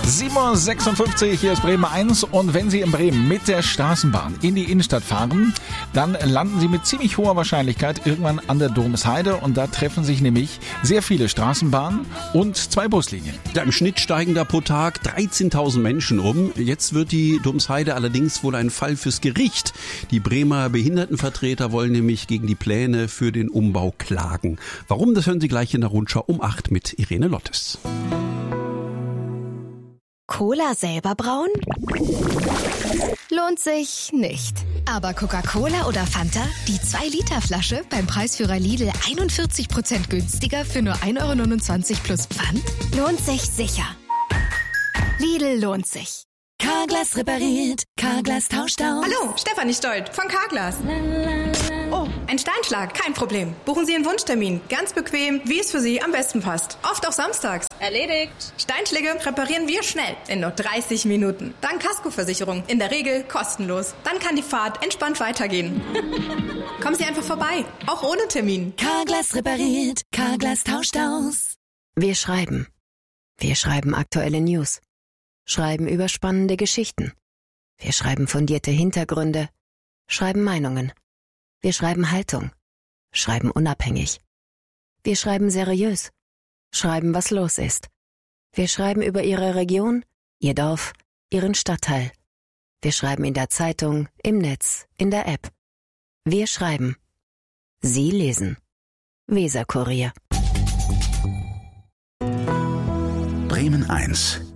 7:56 Uhr, hier ist Bremen 1 und wenn Sie in Bremen mit der Straßenbahn in die Innenstadt fahren, dann landen Sie mit ziemlich hoher Wahrscheinlichkeit irgendwann an der Domsheide und da treffen sich nämlich sehr viele Straßenbahnen und 2 Buslinien. Ja, im Schnitt steigen da pro Tag 13.000 Menschen um. Jetzt wird die Domsheide allerdings wohl ein Fall fürs Gericht. Die Bremer Behindertenvertreter wollen nämlich gegen die Pläne für den Umbau klagen. Warum, das hören Sie gleich in der Rundschau um 8 mit Irene Lottes. Cola selber brauen? Lohnt sich nicht. Aber Coca-Cola oder Fanta? Die 2-Liter-Flasche beim Preisführer Lidl 41% günstiger für nur 1,29 € plus Pfand? Lohnt sich sicher. Lidl lohnt sich. Carglass repariert, Carglass tauscht aus. Hallo, Stefanie Stolt von Carglass. Oh, ein Steinschlag, kein Problem. Buchen Sie einen Wunschtermin. Ganz bequem, wie es für Sie am besten passt. Oft auch samstags. Erledigt. Steinschläge reparieren wir schnell, in nur 30 Minuten. Dank Kaskoversicherung, in der Regel kostenlos. Dann kann die Fahrt entspannt weitergehen. Kommen Sie einfach vorbei, auch ohne Termin. Carglass repariert, Carglass tauscht aus. Wir schreiben. Wir schreiben aktuelle News. Schreiben über spannende Geschichten. Wir schreiben fundierte Hintergründe. Schreiben Meinungen. Wir schreiben Haltung. Schreiben unabhängig. Wir schreiben seriös. Schreiben, was los ist. Wir schreiben über Ihre Region, Ihr Dorf, Ihren Stadtteil. Wir schreiben in der Zeitung, im Netz, in der App. Wir schreiben. Sie lesen. Weser-Kurier. Bremen 1